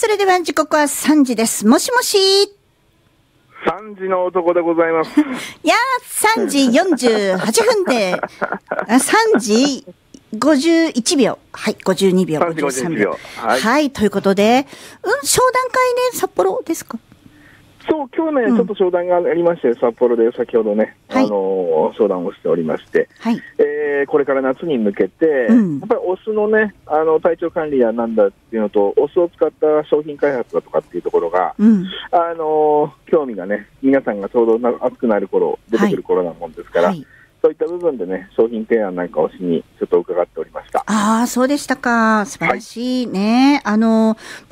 それでは時刻は3時です。もしもし。 3時の男でございます。 いやー、3時48分で、3時51秒。はい、52秒。 3時52秒。 はい。はい、ということで、商談会ね、札幌ですか？ そう、今日ね、ちょっと商談がありまして、札幌で先ほどね、 はい、 商談をしておりまして、 はい、 これから夏に向けて、やっぱりお酢のね、体調管理やなんだっていうのと、お酢を使った商品開発だとかっていうところが、興味がね、皆さんがちょうど暑くなる頃、出てくる頃なもんですから、はい、そういった部分でね、商品提案なんかをしにちょっと伺っておりました。 ああ、そうでしたか。素晴らしいね。はい、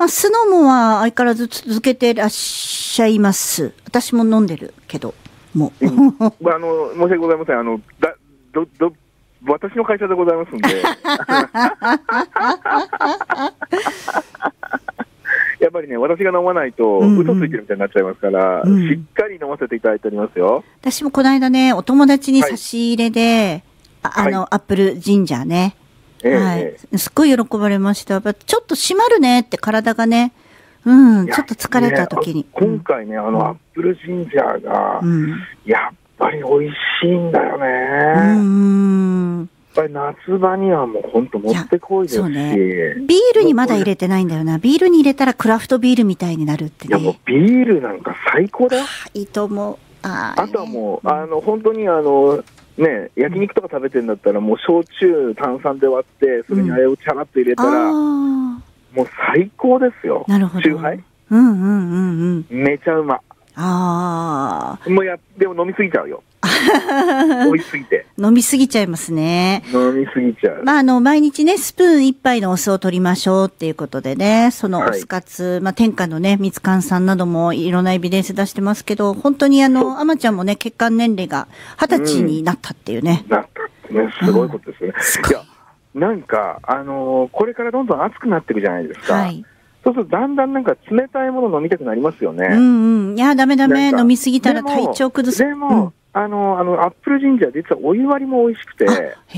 酢のもは相変わらず続けてらっしゃいます。私も飲んでるけど、もう。申し訳ございません。私の会社でございますんで。やっぱりね、私が飲まないと嘘ついてるみたいになっちゃいますから、しっかり飲ませていただいておりますよ。 私もこの間ね、お友達に差し入れで、はい、アップルジンジャーね。はい。すっごい喜ばれました。ちょっと締まるねって体がね。ちょっと疲れた時に。 今回ね、アップルジンジャーが、やっぱり美味しいんだよね。やっぱり夏場にはもう本当もってこいですし、ね、 ビールにまだ入れてないんだよな。ビールに入れたらクラフトビールみたいになるってね。 いやもうビールなんか最高だよ。 いいと思う。 あとはもう、本当にね、焼肉とか食べてるんだったらもう焼酎炭酸で割ってそれにあれをチャラッと入れたら、もう最高ですよ。 なるほど。 酎ハイ。めちゃうま。でも飲みすぎちゃうよ。美味しすぎて。 飲みすぎちゃいますね。 飲みすぎちゃう。 毎日ね、スプーン一杯のお酢を取りましょうっていうことでね、そのお酢活、天下のね、みつかんさんなどもいろんなエビデンス出してますけど、本当にあまちゃんもね、血管年齢が20歳になったっていうね。 なったってね、すごいことですよね。いや、なんか、これからどんどん暑くなっていくじゃないですか。はい。そうするとだんだんなんか冷たいもの飲みたくなりますよね。 いや、ダメ。飲みすぎたら体調崩す。 でも、アップルジンジャー実はお湯割りも美味しくて。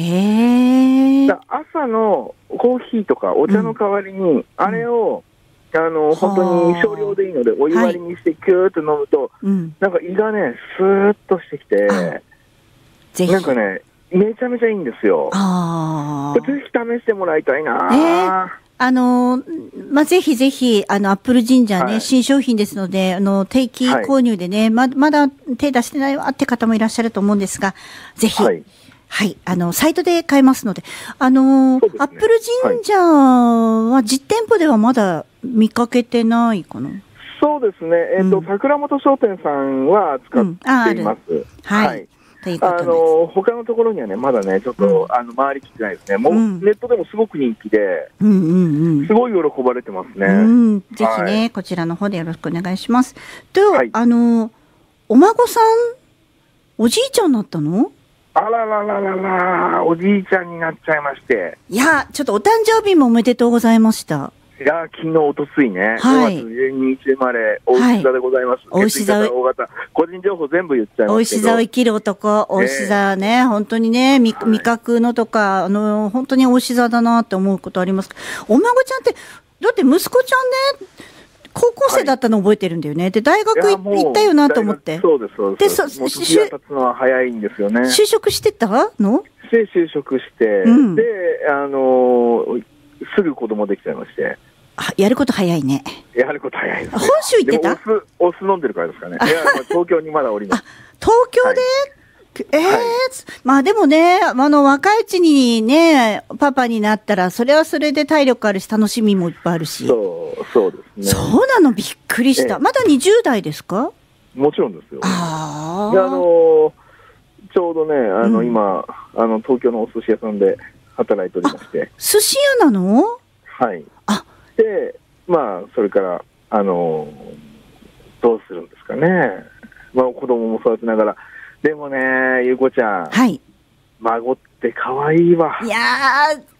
朝のコーヒーとかお茶の代わりに、あれを、本当に少量でいいので、お湯割りにしてキューッと飲むと、なんか胃がね、スーッとしてきて、なんかね、めちゃめちゃいいんですよ。ぜひ試してもらいたいな。 ぜひぜひ、アップルジンジャーね、新商品ですので、定期購入でね、まだ手出してないわって方もいらっしゃると思うんですが、ぜひ、はい、サイトで買えますので、アップルジンジャーは実店舗ではまだ見かけてないかな？ そうですね、桜本商店さんは使っています。はい。他のところにはね、まだね、ちょっと、回りきてないですね。もう、ネットでもすごく人気で、すごい喜ばれてますね。 ぜひね、こちらの方でよろしくお願いします。では、お孫さん、おじいちゃんになったの？ あららららら、おじいちゃんになっちゃいまして。 いや、ちょっとお誕生日もおめでとうございました。 いや、昨日、おとついね、5月12日生まれ、大石座でございます。 大石座。 大型。個人情報全部言っちゃいますけど。 大石座を生きる男、大石座ね、本当にね、味覚のとか、本当に大石座だなって思うことあります。お孫ちゃんって、だって息子ちゃんね、高校生だったの覚えてるんだよね。で、大学行ったよなと思って。 そうです、そうです。もう時が経つのは早いんですよね。 就職してたの？ で、就職して、で、すぐ子供できちゃいまして。 やること早いね。 やること早いです、ね。 本州行ってた？ お酢飲んでるからですかね。いや、東京にまだおります。 東京で、でもね、若いうちにね、パパになったら、それはそれで体力あるし、楽しみもいっぱいあるし。 そうですね。 そうなの、びっくりした。まだ20代ですか？ もちろんですよ。で、ちょうどね、今、東京のお寿司屋さんで働いておりまして。 寿司屋なの？ はい。で、それから、どうするんですかね。子供も育てながら。でもね、ゆうこちゃん。はい。孫って可愛いわ。 いや